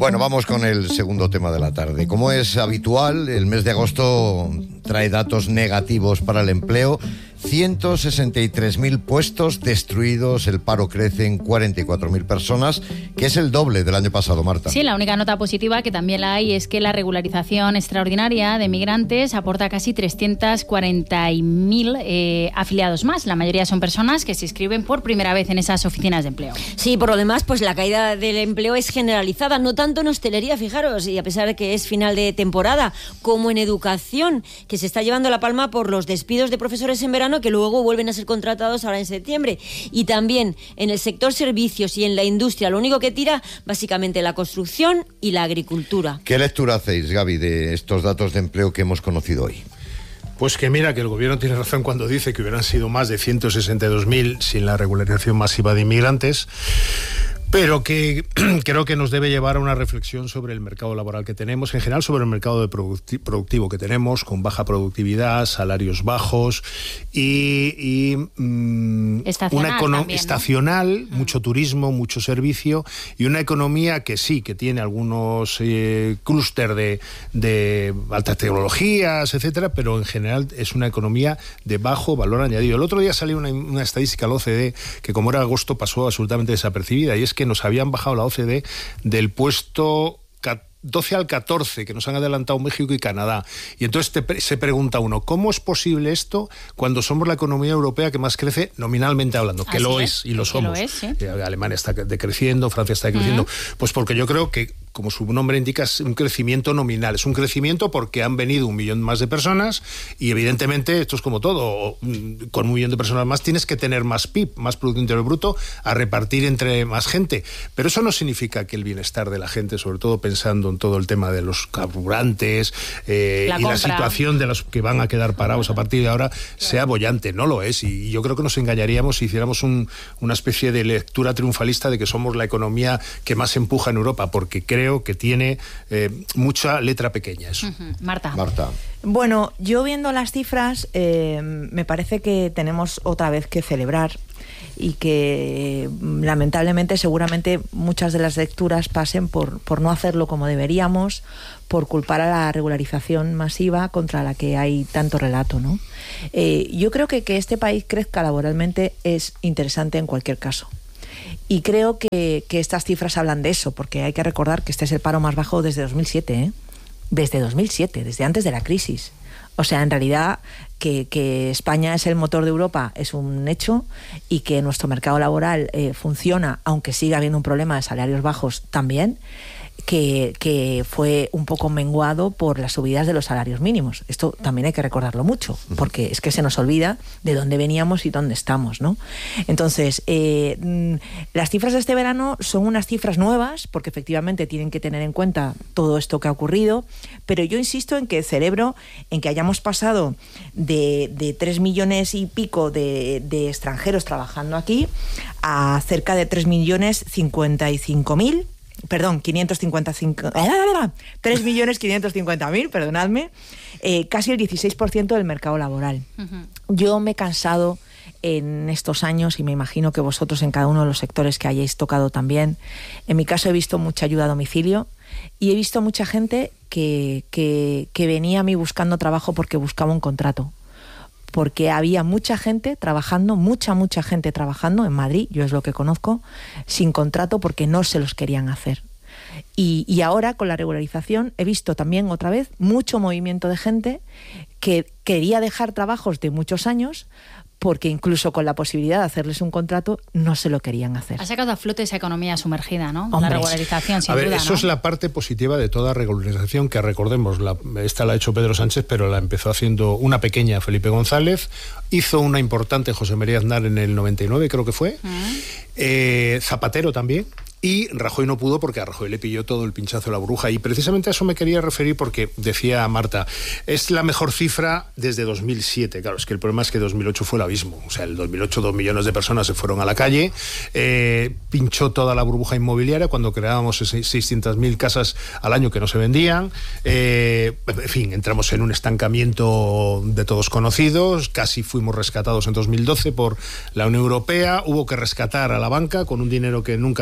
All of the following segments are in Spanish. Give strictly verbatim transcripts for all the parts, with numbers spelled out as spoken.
Bueno, vamos con el segundo tema de la tarde. Como es habitual, el mes de agosto trae datos negativos para el empleo. ciento sesenta y tres mil puestos destruidos, el paro crece en cuarenta y cuatro mil personas, que es el doble del año pasado, Marta. Sí, la única nota positiva que también la hay es que la regularización extraordinaria de migrantes aporta casi trescientos cuarenta mil eh, afiliados más. La mayoría son personas que se inscriben por primera vez en esas oficinas de empleo. Sí, por lo demás, pues la caída del empleo es generalizada, no tanto en hostelería, fijaros, y a pesar de que es final de temporada, como en educación, que se está llevando la palma por los despidos de profesores en verano que luego vuelven a ser contratados ahora en septiembre. Y también en el sector servicios y en la industria, lo único que tira, básicamente la construcción y la agricultura. ¿Qué lectura hacéis, Gaby, de estos datos de empleo que hemos conocido hoy? Pues que mira, que el gobierno tiene razón cuando dice que hubieran sido más de ciento sesenta y dos mil sin la regularización masiva de inmigrantes, pero que creo que nos debe llevar a una reflexión sobre el mercado laboral que tenemos, en general sobre el mercado de producti- productivo que tenemos, con baja productividad, salarios bajos y, y mmm, estacional, una econo- también, ¿no? estacional, mm. mucho turismo, mucho servicio y una economía que sí, que tiene algunos eh, clúster de, de altas tecnologías, etcétera, pero en general es una economía de bajo valor añadido. El otro día salió una, una estadística de la O C D que, como era agosto, pasó absolutamente desapercibida, y es que que nos habían bajado la O C D del puesto doce al catorce, que nos han adelantado México y Canadá. Y entonces te, se pregunta uno, ¿cómo es posible esto cuando somos la economía europea que más crece nominalmente hablando? Que Así lo es, es, y lo que somos. Lo es, ¿sí? Alemania está decreciendo, Francia está decreciendo. Uh-huh. Pues porque yo creo que, como su nombre indica, es un crecimiento nominal. Es un crecimiento porque han venido un millón más de personas y, evidentemente, esto es como todo. Con un millón de personas más tienes que tener más P I B, más Producto Interior Bruto, a repartir entre más gente. Pero eso no significa que el bienestar de la gente, sobre todo pensando en todo el tema de los carburantes eh, la y compra. la situación de los que van a quedar parados a partir de ahora, sea boyante. No lo es. Y yo creo que nos engañaríamos si hiciéramos un, una especie de lectura triunfalista de que somos la economía que más empuja en Europa, porque creo que tiene eh, mucha letra pequeña eso. Uh-huh. Marta. Marta. Bueno, yo viendo las cifras, eh, me parece que tenemos otra vez que celebrar y que lamentablemente seguramente muchas de las lecturas pasen por, por no hacerlo como deberíamos, por culpar a la regularización masiva contra la que hay tanto relato, ¿no? Eh, yo creo que que este país crezca laboralmente es interesante en cualquier caso. Y creo que, que estas cifras hablan de eso, porque hay que recordar que este es el paro más bajo desde dos mil siete, ¿eh? Desde dos mil siete, desde antes de la crisis. O sea, en realidad, que, que España es el motor de Europa es un hecho, y que nuestro mercado laboral eh, funciona, aunque siga habiendo un problema de salarios bajos también, que, que fue un poco menguado por las subidas de los salarios mínimos. Esto también hay que recordarlo mucho, porque es que se nos olvida de dónde veníamos y dónde estamos, ¿no? Entonces, eh, las cifras de este verano son unas cifras nuevas, porque efectivamente tienen que tener en cuenta todo esto que ha ocurrido, pero yo insisto en que celebro en que hayamos pasado de, de tres millones y pico de, de extranjeros trabajando aquí a cerca de tres millones cincuenta y cinco mil. Perdón, quinientos cincuenta y cinco... tres millones quinientos cincuenta mil, perdonadme, eh, casi el dieciséis por ciento del mercado laboral. Uh-huh. Yo me he cansado en estos años, y me imagino que vosotros en cada uno de los sectores que hayáis tocado también. En mi caso he visto mucha ayuda a domicilio y he visto mucha gente que, que, que venía a mí buscando trabajo porque buscaba un contrato. Porque había mucha gente trabajando, mucha, mucha gente trabajando en Madrid, yo es lo que conozco, sin contrato porque no se los querían hacer. Y, y ahora, con la regularización, he visto también otra vez mucho movimiento de gente que quería dejar trabajos de muchos años porque incluso con la posibilidad de hacerles un contrato no se lo querían hacer. Ha sacado a flote esa economía sumergida, ¿no? Hombre. La regularización, sin a ver, duda, eso ¿no? es la parte positiva de toda regularización, que recordemos, la, esta la ha hecho Pedro Sánchez, pero la empezó haciendo una pequeña Felipe González, hizo una importante José María Aznar en el noventa y nueve, creo que fue, uh-huh. eh, Zapatero también. Y Rajoy no pudo porque a Rajoy le pilló todo el pinchazo de la burbuja. Y precisamente a eso me quería referir, porque decía Marta, es la mejor cifra desde dos mil siete. Claro, es que el problema es que dos mil ocho fue el abismo. O sea, el dos mil ocho dos millones de personas se fueron a la calle, eh, pinchó toda la burbuja inmobiliaria cuando creábamos seiscientas mil casas al año que no se vendían. Eh, en fin, entramos en un estancamiento de todos conocidos, casi fuimos rescatados en dos mil doce por la Unión Europea, hubo que rescatar a la banca con un dinero que nunca devolvió al final.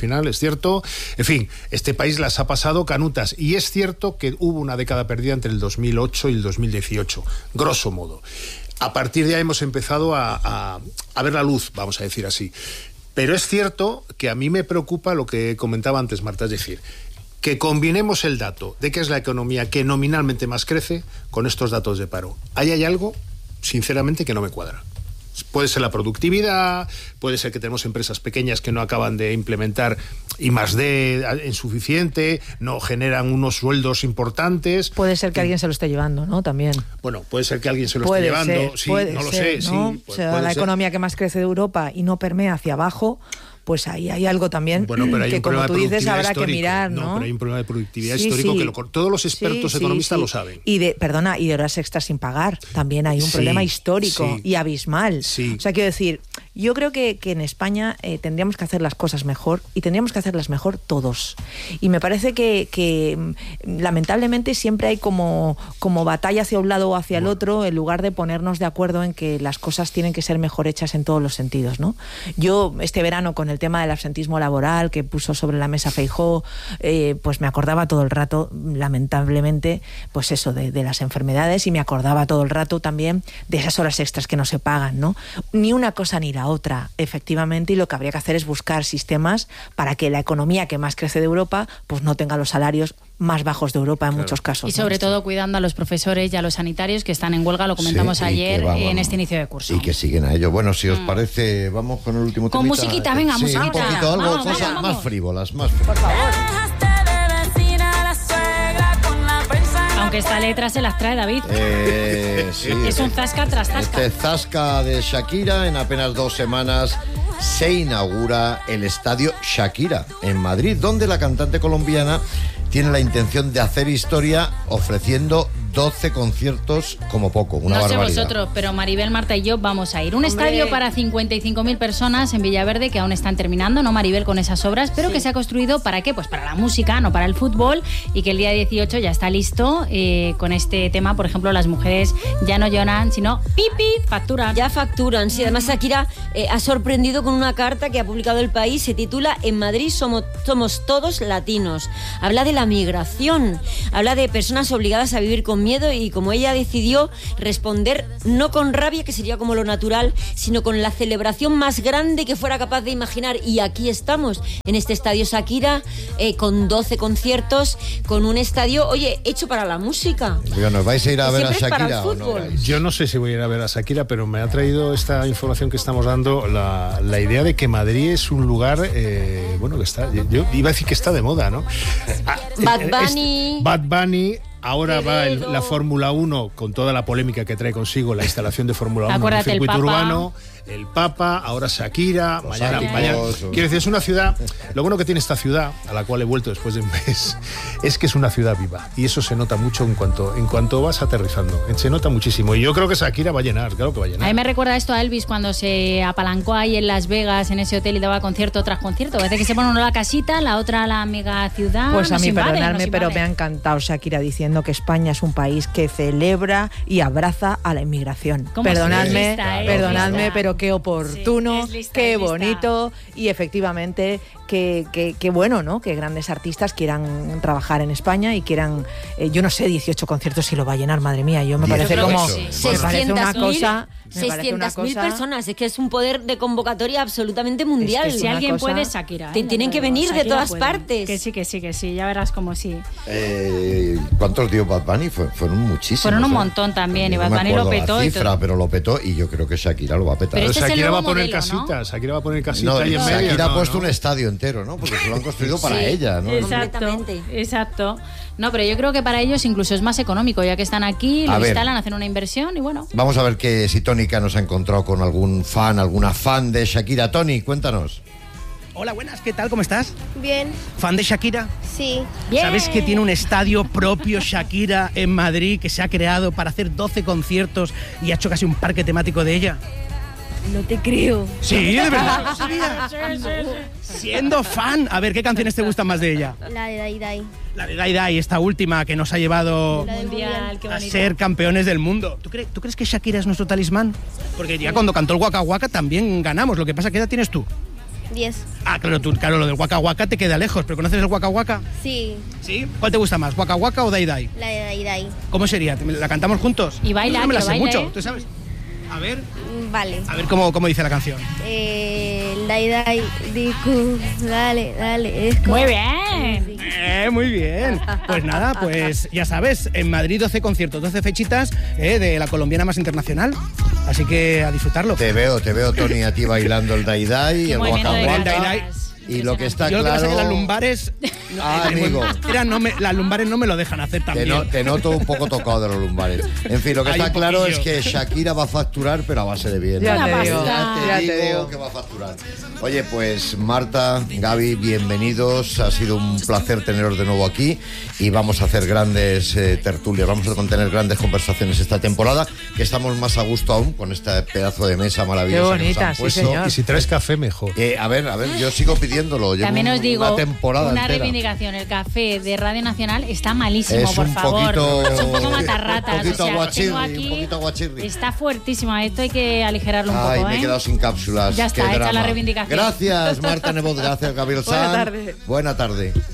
final, es cierto. En fin, este país las ha pasado canutas y es cierto que hubo una década perdida entre el dos mil ocho y el dos mil dieciocho, grosso modo. A partir de ahí hemos empezado a, a, a ver la luz, vamos a decir así. Pero es cierto que a mí me preocupa lo que comentaba antes Marta, es decir, que combinemos el dato de que es la economía que nominalmente más crece con estos datos de paro. Ahí hay algo, sinceramente, que no me cuadra. Puede ser la productividad, puede ser que tenemos empresas pequeñas que no acaban de implementar I más D en suficiente, no generan unos sueldos importantes. Puede ser que alguien se lo esté llevando, ¿no? También. Bueno, puede ser que alguien se lo puede esté llevando, ser, sí, puede no lo ser, sé, ¿no? sí. O sea, puede la ser. economía que más crece de Europa y no permea hacia abajo, pues ahí hay algo también bueno, pero hay que, un como tú dices, habrá histórico. que mirar, ¿no? No, pero hay un problema de productividad sí, histórico sí. que lo, todos los expertos sí, economistas sí, lo sí. saben. Y de, perdona, y de horas extras sin pagar. También hay un Sí, problema histórico sí. y abismal. Sí. O sea, quiero decir, yo creo que, que en España eh, tendríamos que hacer las cosas mejor y tendríamos que hacerlas mejor todos. Y me parece que, que lamentablemente siempre hay como, como batalla hacia un lado o hacia el otro, en lugar de ponernos de acuerdo en que las cosas tienen que ser mejor hechas en todos los sentidos, ¿no? Yo este verano con el tema del absentismo laboral que puso sobre la mesa Feijóo, eh, pues me acordaba todo el rato, lamentablemente, pues eso, de, de las enfermedades, y me acordaba todo el rato también de esas horas extras que no se pagan, ¿no? Ni una cosa ni la otra, efectivamente, y lo que habría que hacer es buscar sistemas para que la economía que más crece de Europa, pues no tenga los salarios más bajos de Europa en claro. muchos casos. Y sobre ¿no? todo cuidando a los profesores y a los sanitarios que están en huelga, lo comentamos sí, ayer vamos, en este inicio de curso. Y que siguen a ello. Bueno, si os mm. parece, vamos con el último tema. Con temita. musiquita, venga, sí, musiquita. un poquito, algo, vamos, cosas vamos, más vamos. frívolas, más frívolas. Por favor. Aunque esta letra se las trae David. Eh, sí, es un zasca tras zasca. Este zasca de Shakira, en apenas dos semanas se inaugura el estadio Shakira en Madrid, donde la cantante colombiana tiene la intención de hacer historia ofreciendo doce conciertos como poco, una no barbaridad. sé vosotros, pero Maribel, Marta y yo vamos a ir. Un Hombre. estadio para cincuenta y cinco mil personas en Villaverde que aún están terminando, ¿no, Maribel, con esas obras? Pero sí. que se ha construido, ¿para qué? Pues para la música, no para el fútbol, y que el día dieciocho ya está listo eh, con este tema. Por ejemplo, las mujeres ya no lloran, sino pipi, facturan. Ya facturan, sí. Además, Shakira eh, ha sorprendido con una carta que ha publicado El País. Se titula En Madrid somos, somos todos latinos. Habla de la migración, habla de personas obligadas a vivir con miedo, y como ella decidió responder no con rabia, que sería como lo natural, sino con la celebración más grande que fuera capaz de imaginar. Y aquí estamos, en este estadio Shakira, eh, con doce conciertos, con un estadio, oye, hecho para la música. Bueno, ¿vais a ir a ver a Shakira o no? Yo no sé si voy a ir a ver a Shakira, pero me ha traído esta información que estamos dando la, la idea de que Madrid es un lugar, eh, bueno, que está, yo iba a decir que está de moda, ¿no? Bad Bunny. Es, Bad Bunny. Ahora va el, la Fórmula uno con toda la polémica que trae consigo la instalación de Fórmula uno en el circuito urbano, el Papa, ahora Shakira, Los mañana, ánimos, mañana. o... Quiero decir, es una ciudad, lo bueno que tiene esta ciudad, a la cual he vuelto después de un mes, es que es una ciudad viva, y eso se nota mucho en cuanto, en cuanto vas aterrizando, se nota muchísimo, y yo creo que Shakira va a llenar, claro que va a llenar. A mí me recuerda esto a Elvis cuando se apalancó ahí en Las Vegas, en ese hotel, y daba concierto tras concierto. Parece que se pone uno la casita, la otra la mega ciudad. Pues a mí, invade, perdonadme, pero me ha encantado Shakira diciendo que España es un país que celebra y abraza a la inmigración. Perdonadme, lista, eh? perdonadme, lista. pero qué oportuno, sí, lista, qué lista. bonito, y efectivamente qué, qué, qué bueno, ¿no? Que grandes artistas quieran trabajar en España y quieran, eh, yo no sé, dieciocho conciertos si lo va a llenar, madre mía, yo me parece dieciocho. como, Sí. me parece una cosa, seiscientas mil personas, es que es un poder de convocatoria absolutamente mundial. Es que Si una alguien cosa... puede, Shakira. ¿eh? Te tienen que venir Shakira de todas puede. partes. Que sí, que sí, que sí, ya verás como sí. Eh, ¿Cuántos dio Bad Bunny? Fue, fueron muchísimos. Fueron un ¿eh? montón también, y No Bad me Bunny lo acuerdo petó la y cifra, todo. pero lo petó, y yo creo que Shakira lo va a petar. Pero este es el Shakira va a nuevo poner modelo, casita, ¿no? Shakira va a poner casita No, ahí en medio. Shakira no, ha puesto no. un estadio entero, ¿no? Porque se lo han construido para Sí. ella, ¿no? Exacto, Completamente. exacto. No, pero yo creo que para ellos incluso es más económico, ya que están aquí, A lo ver. instalan, hacen una inversión y bueno. Vamos a ver que si Tónica nos ha encontrado con algún fan, alguna fan de Shakira. Tony, cuéntanos. Hola, buenas, ¿qué tal? ¿Cómo estás? Bien, ¿Fan de Shakira? sí. Bien. ¿Sabes que tiene un estadio propio Shakira en Madrid que se ha creado para hacer doce conciertos y ha hecho casi un parque temático de ella? No te creo. Sí, de verdad. ¿No sabías? Siendo fan, a ver, ¿qué canciones te gustan más de ella? La de Dai Dai. La de Dai Dai, esta última que nos ha llevado La del Mundial, qué a bonito. ser campeones del mundo. ¿Tú, cre- ¿Tú crees que Shakira es nuestro talismán? Porque ya cuando cantó el Waka Waka también ganamos. Lo que pasa, ¿qué edad tienes tú? diez. Ah, claro, tú, claro, lo del Waka Waka te queda lejos, pero ¿conoces el Waka Waka? Sí, ¿Sí? ¿Cuál te gusta más, Waka Waka o Dai Dai? la de Dai Dai. ¿Cómo sería? ¿La cantamos juntos? Y baila, Yo no me la que sé baile. mucho, ¿tú sabes? A ver, Vale. a ver cómo, cómo dice la canción. Eh, Dai Dai, Diku, dale, dale. Es como- Muy bien. Eh, muy bien. Pues nada, pues ya sabes, en Madrid doce conciertos, doce fechitas eh, de la colombiana más internacional. Así que a disfrutarlo. Te veo, te veo, Tony, a ti bailando el Dai Dai, Qué el movimiento Waka de Waka. Dai Dai. caderas. Y lo que está Yo lo que pasa es claro... que las lumbares... Ah, eh, amigo. era, no me, las lumbares no me lo dejan hacer Te, también. no- te noto un poco tocado de los lumbares. En fin, lo que Hay está un claro es poquillo. que Shakira va a facturar, pero a base de bien. Ya Una te digo, pasta. te ya digo, te digo. que va a facturar. Oye, pues Marta, Gaby, bienvenidos. Ha sido un placer teneros de nuevo aquí y vamos a hacer grandes eh, tertulias, vamos a contener grandes conversaciones esta temporada, que estamos más a gusto aún con este pedazo de mesa maravillosa. Qué que nos bonita, han sí, puesto. señor. Y si traes café, mejor. Eh, a ver, a ver, yo sigo pidiéndolo. Llevo También un- os digo, una temporada una entera. reivindicación, el café de Radio Nacional está malísimo, Es por un favor. poquito- Es un poco matarratas. un poquito o sea, aguachirri, tengo un aquí, poquito aguachirri. está fuertísimo, esto hay que aligerarlo un Ay, poco, me he ¿eh? quedado sin cápsulas. Ya Qué está, hecha drama. la reivindicación. Gracias, Marta Nebot. Gracias, Gabriel Buena Sanz. tarde. Buena tarde.